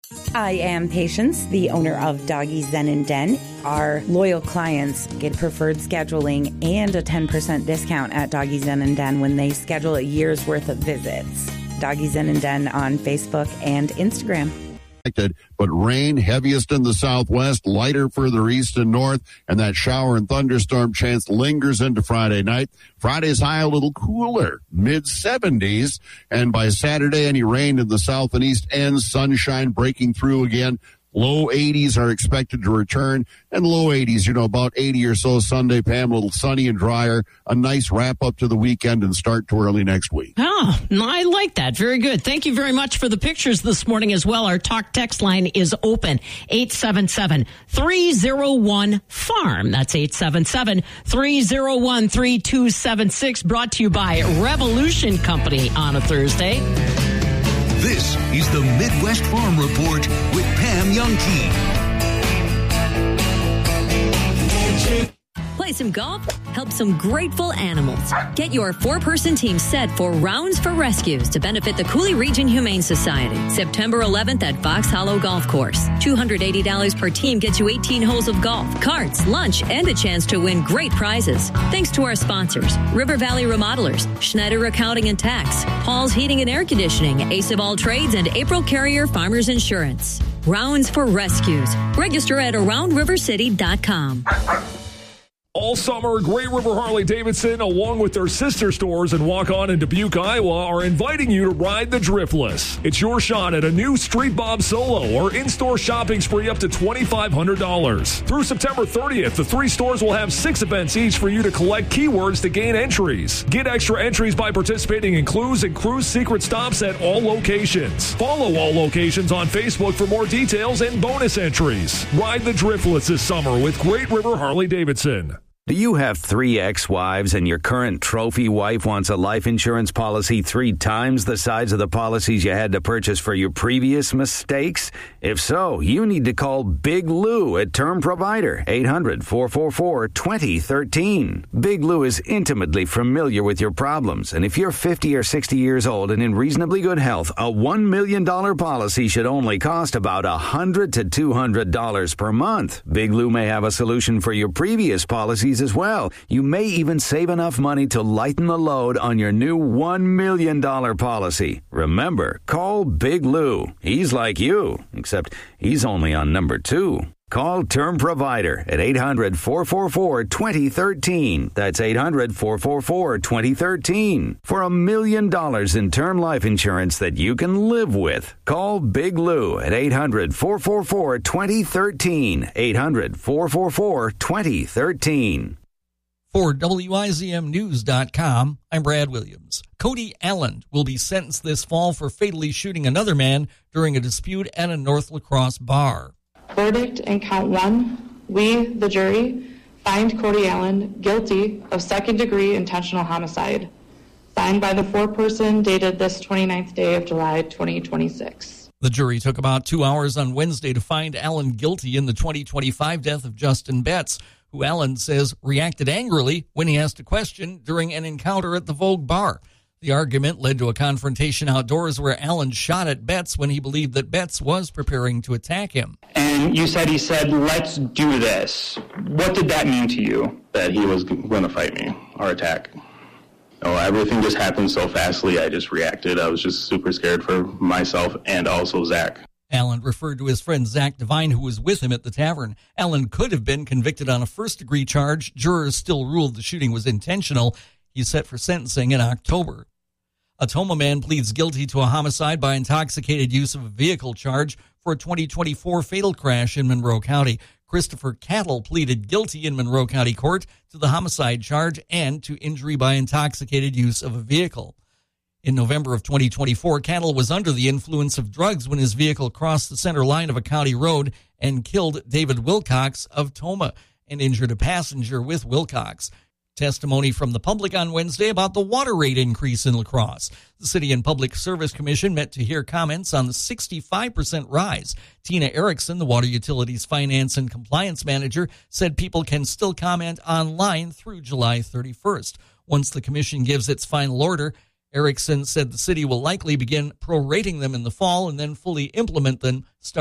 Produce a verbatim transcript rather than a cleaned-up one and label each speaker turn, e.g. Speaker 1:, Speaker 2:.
Speaker 1: I am Patience, the owner of Doggy Zen and Den. Our loyal clients get preferred scheduling and a ten percent discount at Doggy Zen and Den when they schedule a year's worth of visits. Doggy Zen and Den on Facebook and Instagram.
Speaker 2: But rain heaviest in the southwest, lighter further east and north, and that shower and thunderstorm chance lingers into Friday night. Friday's high a little cooler, mid seventies, and by Saturday any rain in the south and east ends, sunshine breaking through again. Low eighties are expected to return, and low eighties, you know, about eighty or so Sunday, Pam, a little sunny and drier. A nice wrap-up to the weekend and start to early next week.
Speaker 3: Oh, I like that. Very good. Thank you very much for the pictures this morning as well. Our talk text line is open, eight seven seven, three oh one, farm. That's eight seven seven, three oh one, three two seven six, brought to you by Revolution Company on a Thursday.
Speaker 4: This is the Midwest Farm Report with Pam Youngkey.
Speaker 5: Play some golf, help some grateful animals. Get your four-person team set for Rounds for Rescues to benefit the Cooley Region Humane Society. September eleventh at Fox Hollow Golf Course. two hundred eighty dollars per team gets you eighteen holes of golf, carts, lunch, and a chance to win great prizes. Thanks to our sponsors, River Valley Remodelers, Schneider Accounting and Tax, Paul's Heating and Air Conditioning, Ace of All Trades, and April Carrier Farmers Insurance. Rounds for Rescues. Register at around river city dot com.
Speaker 6: All summer, Great River Harley-Davidson, along with their sister stores in Waukon and Dubuque, Iowa, are inviting you to ride the Driftless. It's your shot at a new Street Bob Solo or in-store shopping spree up to twenty-five hundred dollars. Through September thirtieth, the three stores will have six events each for you to collect keywords to gain entries. Get extra entries by participating in clues and cruise secret stops at all locations. Follow all locations on Facebook for more details and bonus entries. Ride the Driftless this summer with Great River Harley-Davidson.
Speaker 7: Do you have three ex-wives and your current trophy wife wants a life insurance policy three times the size of the policies you had to purchase for your previous mistakes? If so, you need to call Big Lou at Term Provider, eight hundred, four four four, two oh one three. Big Lou is intimately familiar with your problems, and if you're fifty or sixty years old and in reasonably good health, a one million dollars policy should only cost about one hundred to two hundred dollars per month. Big Lou may have a solution for your previous policies as well. You may even save enough money to lighten the load on your new one million dollars policy. Remember, call Big Lou. He's like you, except he's only on number two. Call Term Provider at eight hundred, four four four, two oh one three. That's eight hundred, four four four, two oh one three. For a million dollars in term life insurance that you can live with. Call Big Lou at eight hundred, four four four, two oh one three. eight hundred, four four four, two oh one three.
Speaker 8: For W I Z M News dot com, I'm Brad Williams. Cody Allen will be sentenced this fall for fatally shooting another man during a dispute at a North La Crosse bar.
Speaker 9: Verdict in count one, we, the jury, find Cody Allen guilty of second-degree intentional homicide. Signed by the foreperson, dated this twenty-ninth day of July, twenty twenty-six.
Speaker 8: The jury took about two hours on Wednesday to find Allen guilty in the twenty twenty-five death of Justin Betts, who Allen says reacted angrily when he asked a question during an encounter at the Vogue bar. The argument led to a confrontation outdoors where Allen shot at Betts when he believed that Betts was preparing to attack him.
Speaker 10: And you said he said, "Let's do this." What did that mean to you?
Speaker 11: That he was going to fight me or attack. Oh, everything just happened so fastly, I just reacted. I was just super scared for myself and also Zach.
Speaker 8: Allen referred to his friend Zach Devine, who was with him at the tavern. Allen could have been convicted on a first-degree charge. Jurors still ruled the shooting was intentional. He's set for sentencing in October. A Toma man pleads guilty to a homicide by intoxicated use of a vehicle charge for a twenty twenty-four fatal crash in Monroe County. Christopher Cattle pleaded guilty in Monroe County Court to the homicide charge and to injury by intoxicated use of a vehicle. In November of twenty twenty-four, Cattle was under the influence of drugs when his vehicle crossed the center line of a county road and killed David Wilcox of Toma and injured a passenger with Wilcox. Testimony from the public on Wednesday about the water rate increase in La Crosse. The City and Public Service Commission met to hear comments on the sixty-five percent rise. Tina Erickson, the Water Utilities Finance and Compliance Manager, said people can still comment online through July thirty-first. Once the commission gives its final order, Erickson said the city will likely begin prorating them in the fall and then fully implement them starting